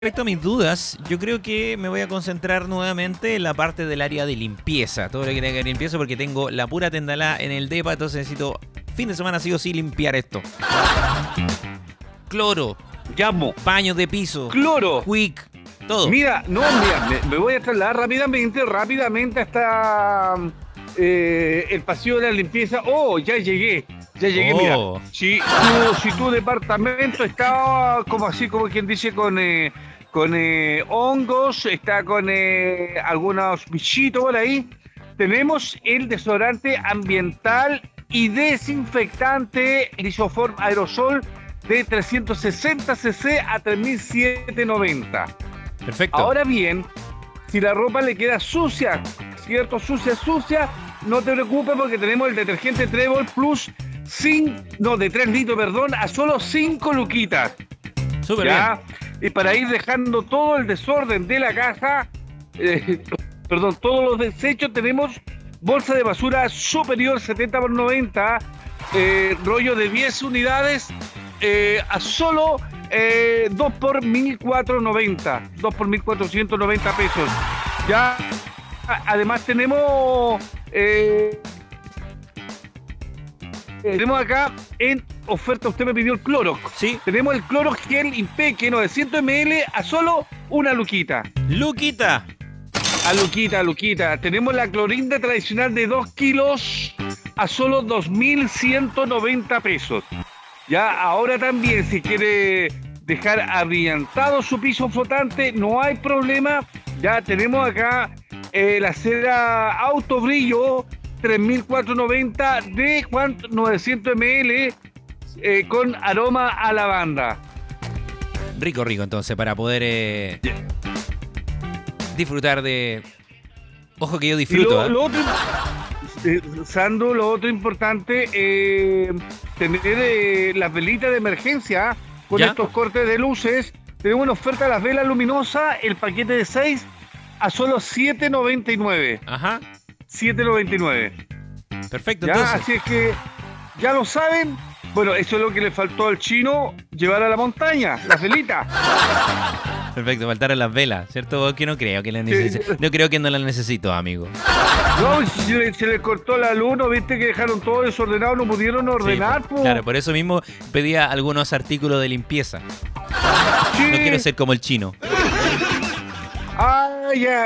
Respecto a mis dudas, yo creo que me voy a concentrar nuevamente en la parte del área de limpieza. Todo lo que tenga que ver limpieza porque tengo la pura tendalá en el depa, entonces necesito fin de semana sí o sí limpiar esto. Cloro, Llamo. paños de piso, Cloro. quick, todo. Mira, me voy a trasladar rápidamente hasta el pasillo de la limpieza. Oh, ya llegué, mira. Oh. Si tu departamento está como así, como quien dice, con hongos, está con algunos bichitos por ahí, tenemos el desodorante ambiental y desinfectante Lisoform Aerosol de 360 cc a 3.790. Perfecto. Ahora bien, si la ropa le queda sucia, ¿cierto? Sucia, no te preocupes porque tenemos el detergente Trébol Plus de 3 litros, perdón, a solo 5 luquitas. Súper bien. Y para ir dejando todo el desorden de la casa, todos los desechos, tenemos bolsa de basura superior 70x90, rollo de 10 unidades, a solo 2 por 1.490, 2 por 1.490 pesos. Ya, además tenemos acá en oferta, usted me pidió el Clorox. Sí. Tenemos el Clorox Gel Impeque 900 ml a solo una luquita. Luquita. A luquita. Tenemos la clorinda tradicional de 2 kilos a solo 2.190 pesos. Ya, ahora también, si quiere dejar abrillantado su piso flotante, no hay problema. Ya tenemos acá la cera Autobrillo 3.490 de 900 ml con aroma a lavanda. Rico, entonces, para poder disfrutar de... Ojo que yo disfruto. Sandro, lo otro importante, tener las velitas de emergencia con ¿Ya? estos cortes de luces. Tenemos una oferta de las velas luminosas, el paquete de 6 a solo 7.99. Ajá. 7.99. Perfecto, Ya, entonces. así es que ya lo saben. Bueno, eso es lo que le faltó al chino, llevar a la montaña, las velitas. Perfecto, faltaron las velas, ¿cierto? Que no creo que las necesite. No creo que no las necesito, amigo. No, se le cortó la luz, ¿no viste que dejaron todo desordenado? No pudieron ordenar, Sí, claro, por eso mismo pedía algunos artículos de limpieza. Sí. No quiero ser como el chino. Ah, ya,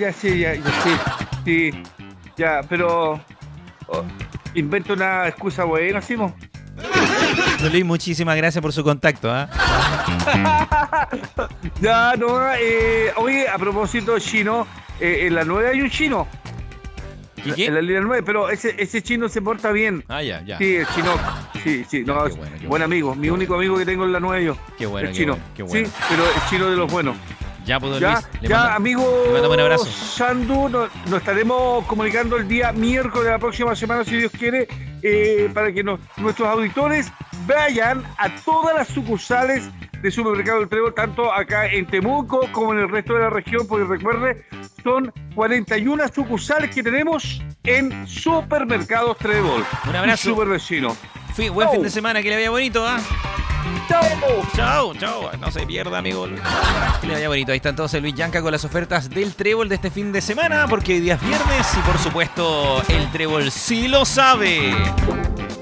sí, ya, pero invento una excusa buena, Simo. Don Luis, muchísimas gracias por su contacto, ¿ah? Ya, no, oye, a propósito chino, en la 9 hay un chino. ¿Qué? En la línea 9, pero ese chino se porta bien. Ah, ya. Sí, el chino, sí, no, Qué bueno, buen amigo, mi único amigo que tengo en la 9 yo. Qué bueno, el chino. qué bueno. Sí, pero el chino de los buenos. Ya, pues, don Ya, Luis. Le mando amigo le mandamos un abrazo. Sandu, nos estaremos comunicando el día miércoles de la próxima semana, si Dios quiere, para que nuestros auditores vayan a todas las sucursales de Supermercado del Trébol, tanto acá en Temuco como en el resto de la región, porque recuerde, son 41 sucursales que tenemos en Supermercados Trébol. Un abrazo. Super vecino. Buen Chau. fin de semana, que le vaya bonito, ¿ah? ¡Chao! Chao. No se pierda, amigo Luis. Que le vaya bonito. Ahí está entonces Luis Yanca con las ofertas del Trébol de este fin de semana, porque hoy día es viernes y por supuesto el Trébol sí lo sabe.